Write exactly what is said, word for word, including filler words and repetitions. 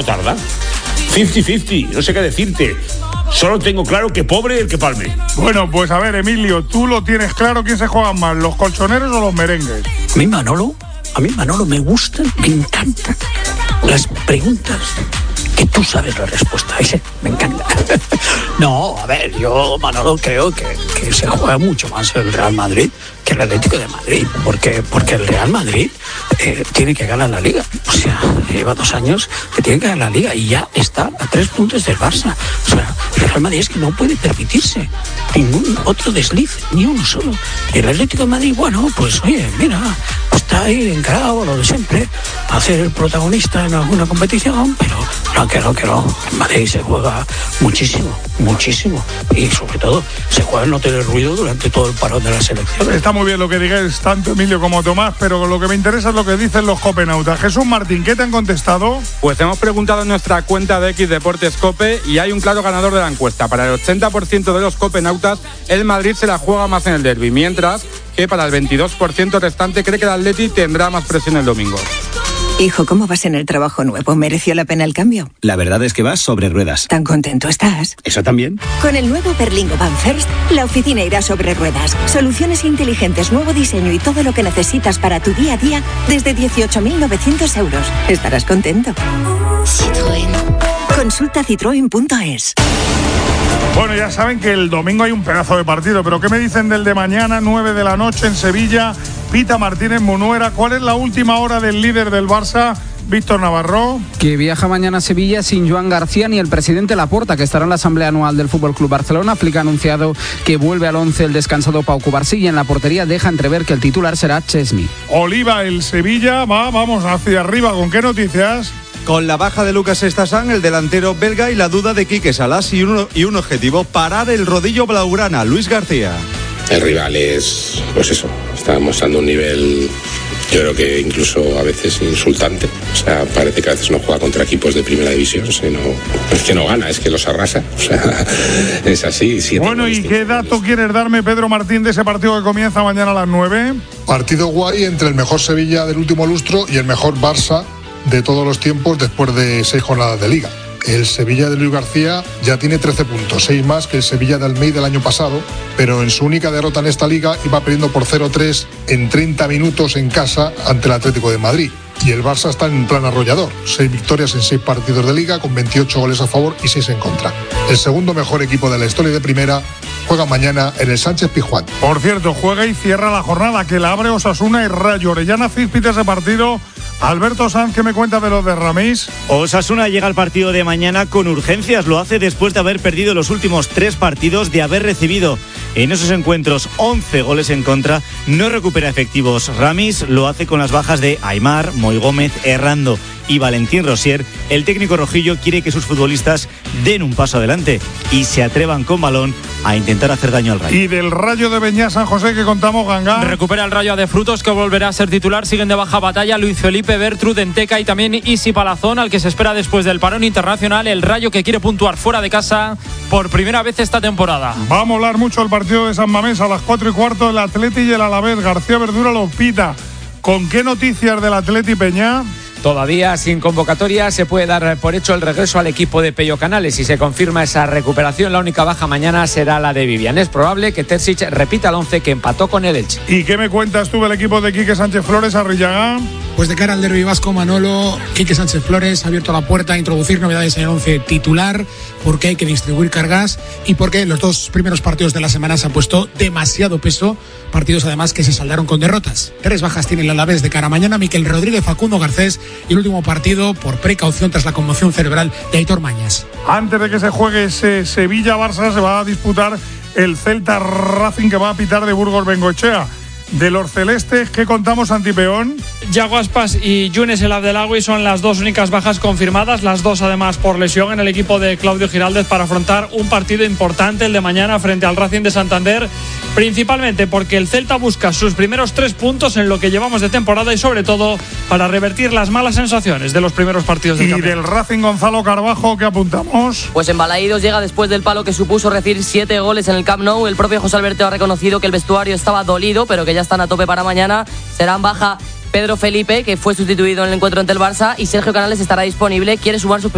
tarda. cincuenta cincuenta, no sé qué decirte. Solo tengo claro que pobre el que palme. Bueno, pues a ver, Emilio, ¿tú lo tienes claro quién se juegan más, los colchoneros o los merengues? A mí, Manolo, a mí, Manolo, me gustan, me encantan las preguntas que tú sabes la respuesta. Ese me encanta. No, a ver, yo, Manolo, creo que, que se juega mucho más el Real Madrid que el Atlético de Madrid, porque, porque el Real Madrid eh, tiene que ganar la Liga. O sea, lleva dos años que tiene que ganar la Liga y ya está a tres puntos del Barça. O sea, el Real Madrid es que no puede permitirse ningún otro desliz, ni uno solo. Y el Atlético de Madrid, bueno, pues oye, mira, está ahí encarado, lo de siempre, a ser el protagonista en alguna competición, pero no, que no, que no. En Madrid se juega muchísimo, muchísimo. Y sobre todo, se juega en no tener ruido durante todo el parón de la selección. Está muy bien lo que digáis tanto Emilio como Tomás, pero lo que me interesa es lo que dicen los copenautas. Jesús Martín, ¿qué te han contestado? Pues hemos preguntado en nuestra cuenta de X Deportes Cope y hay un claro ganador de la encuesta. Para el ochenta por ciento de los copenautas, el Madrid se la juega más en el derbi, mientras que para el veintidós por ciento restante cree que el Atleti tendrá más presión el domingo. Hijo, ¿cómo vas en el trabajo nuevo? ¿Mereció la pena el cambio? La verdad es que vas sobre ruedas. ¿Tan contento estás? ¿Eso también? Con el nuevo Berlingo Van First, la oficina irá sobre ruedas. Soluciones inteligentes, nuevo diseño y todo lo que necesitas para tu día a día desde dieciocho mil novecientos euros. Estarás contento. Citroën. Consulta citroen punto es. Bueno, ya saben que el domingo hay un pedazo de partido, pero ¿qué me dicen del de mañana, nueve de la noche en Sevilla? Pita Martínez Munuera. ¿Cuál es la última hora del líder del Barça, Víctor Navarro? Que viaja mañana a Sevilla sin Joan García ni el presidente Laporta, que estará en la asamblea anual del F C Barcelona. Flick ha anunciado que vuelve al once el descansado Pau Cubarsí y en la portería deja entrever que el titular será Chesney. Oliva, el Sevilla, va, vamos hacia arriba. ¿Con qué noticias? Con la baja de Lucas Estasán, el delantero belga, y la duda de Quique Salas y un, y un objetivo, parar el rodillo blaugrana, Luis García. El rival es, pues eso, está mostrando un nivel, yo creo que incluso a veces insultante. O sea, parece que a veces no juega contra equipos de primera división, sino es que no gana, es que los arrasa. O sea, es así. Bueno, ¿y qué dato quieres darme, Pedro Martín, de ese partido que comienza mañana a las nueve? Partido guay entre el mejor Sevilla del último lustro y el mejor Barça de todos los tiempos después de seis jornadas de Liga. El Sevilla de Luis García ya tiene trece puntos, seis más que el Sevilla de Almeida del año pasado, pero en su única derrota en esta Liga iba perdiendo por cero tres en treinta minutos en casa ante el Atlético de Madrid. Y el Barça está en plan arrollador, seis victorias en seis partidos de Liga con veintiocho goles a favor y seis en contra. El segundo mejor equipo de la historia de Primera juega mañana en el Sánchez Pizjuán. Por cierto, juega y cierra la jornada, que la abre Osasuna y Rayo. Orellana císpita ese partido. Alberto Sanz, ¿qué me cuenta de los de Ramis? Osasuna llega al partido de mañana con urgencias. Lo hace después de haber perdido los últimos tres partidos, de haber recibido en esos encuentros once goles en contra. No recupera efectivos. Ramis lo hace con las bajas de Aimar, Moy Gómez, Errando y Valentín Rosier. El técnico rojillo quiere que sus futbolistas den un paso adelante y se atrevan con balón a intentar hacer daño al Rayo. Y del Rayo de Beñá San José, que contamos, Ganga. Recupera el Rayo a De Frutos, que volverá a ser titular. Siguen de baja Batalla, Luis Felipe, Bertrud, Enteca y también Isi Palazón, al que se espera después del parón internacional. El Rayo, que quiere puntuar fuera de casa por primera vez esta temporada. Va a molar mucho el partido de San Mamés a las cuatro y cuarto. El Atleti y el Alavés. García Verdura lo pita. ¿Con qué noticias del Atleti, Peñá? Todavía sin convocatoria se puede dar por hecho el regreso al equipo de Pello Canales. Si se confirma esa recuperación, la única baja mañana será la de Vivian. Es probable que Terzic repita el once que empató con el Elche. ¿Y qué me cuentas tú del equipo de Quique Sánchez Flores, Arrillaga? Pues de cara al derbi vasco, Manolo, Quique Sánchez Flores ha abierto la puerta a introducir novedades en el once titular, porque hay que distribuir cargas y porque los dos primeros partidos de la semana se ha puesto demasiado peso, partidos además que se saldaron con derrotas. Tres bajas tiene el Alavés de cara a mañana: Miquel Rodríguez, Facundo Garcés y el último partido por precaución tras la conmoción cerebral de Aitor Mañas. Antes de que se juegue ese Sevilla-Barça, se va a disputar el Celta Racing, que va a pitar de Burgos Bengoechea. De los celestes, ¿qué contamos, Antipeón? Yago Aspas y Younes El Abdelagui son las dos únicas bajas confirmadas, las dos además por lesión en el equipo de Claudio Giraldez, para afrontar un partido importante, el de mañana frente al Racing de Santander, principalmente porque el Celta busca sus primeros tres puntos en lo que llevamos de temporada y sobre todo para revertir las malas sensaciones de los primeros partidos del Y campeonato. del Racing, Gonzalo Carbajo, ¿qué apuntamos? Pues en Balaídos llega después del palo que supuso recibir siete goles en el Camp Nou. El propio José Alberto ha reconocido que el vestuario estaba dolido, pero que ya están a tope para mañana. Serán baja Pedro Felipe, que fue sustituido en el encuentro ante el Barça, y Sergio Canales estará disponible. Quiere sumar sus